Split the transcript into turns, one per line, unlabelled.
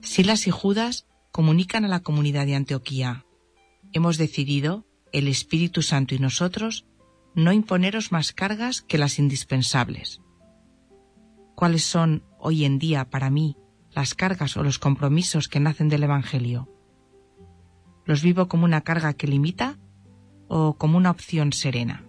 Silas y Judas comunican a la comunidad de Antioquía: hemos decidido, el Espíritu Santo y nosotros, no imponeros más cargas que las indispensables. ¿Cuáles son hoy en día para mí las cargas o los compromisos que nacen del Evangelio? ¿Los vivo como una carga que limita o como una opción serena?